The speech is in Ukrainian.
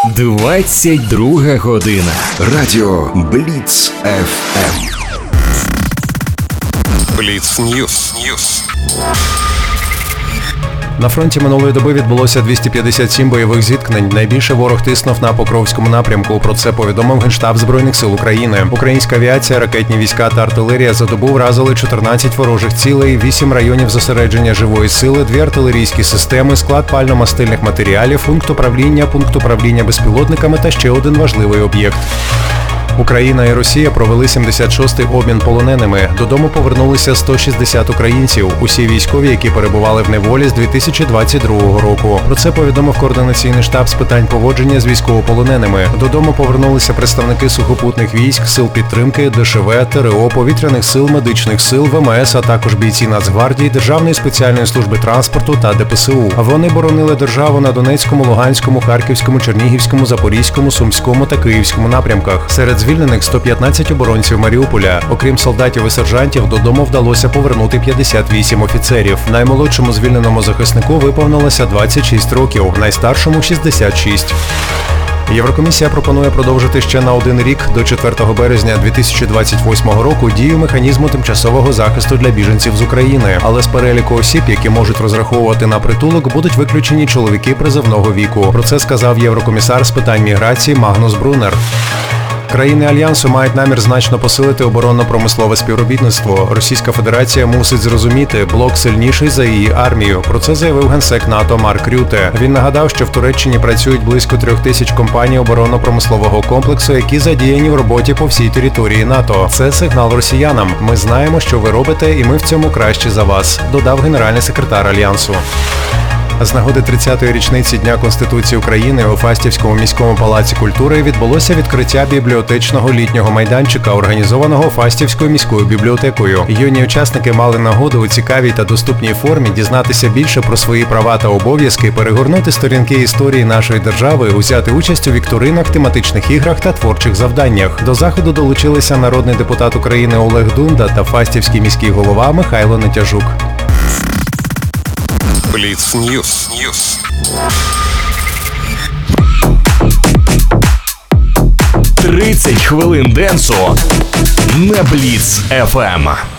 22 година. Радіо Бліц ФМ. Бліц Ньюс. На фронті минулої доби відбулося 257 бойових зіткнень. Найбільше ворог тиснув на Покровському напрямку. Про це повідомив Генштаб Збройних сил України. Українська авіація, ракетні війська та артилерія за добу вразили 14 ворожих цілей, 8 районів зосередження живої сили, 2 артилерійські системи, склад пально-мастильних матеріалів, пункт управління безпілотниками та ще один важливий об'єкт. Україна і Росія провели 76-й обмін полоненими. Додому повернулися 160 українців. Усі військові, які перебували в неволі з 2022 року. Про це повідомив Координаційний штаб з питань поводження з військовополоненими. Додому повернулися представники сухопутних військ, сил підтримки, ДШВ, ТРО, повітряних сил, медичних сил, ВМС, а також бійці Нацгвардії, Державної спеціальної служби транспорту та ДПСУ. Вони боронили державу на Донецькому, Луганському, Харківському, Чернігівському, Запорізькому, Сумському та Київському напрямках. Серед звільнених 115 оборонців Маріуполя. Окрім солдатів і сержантів, додому вдалося повернути 58 офіцерів. Наймолодшому звільненому захиснику виповнилося 26 років, найстаршому – 66. Єврокомісія пропонує продовжити ще на 1 рік, до 4 березня 2028 року, дію механізму тимчасового захисту для біженців з України. Але з переліку осіб, які можуть розраховувати на притулок, будуть виключені чоловіки призовного віку. Про це сказав єврокомісар з питань міграції Магнус Брунер. Країни Альянсу мають намір значно посилити оборонно-промислове співробітництво. Російська Федерація мусить зрозуміти, блок сильніший за її армію. Про це заявив генсек НАТО Марк Рюте. Він нагадав, що в Туреччині працюють близько 3000 компаній оборонно-промислового комплексу, які задіяні в роботі по всій території НАТО. Це сигнал росіянам. Ми знаємо, що ви робите, і ми в цьому кращі за вас, додав генеральний секретар Альянсу. З нагоди 30-ї річниці Дня Конституції України у Фастівському міському палаці культури відбулося відкриття бібліотечного літнього майданчика, організованого Фастівською міською бібліотекою. Юні учасники мали нагоду у цікавій та доступній формі дізнатися більше про свої права та обов'язки, перегорнути сторінки історії нашої держави, взяти участь у вікторинах, тематичних іграх та творчих завданнях. До заходу долучилися народний депутат України Олег Дунда та Фастівський міський голова Михайло Нетяжук. Бліц Ньюс. 30 хвилин денсу на Бліц ФМ.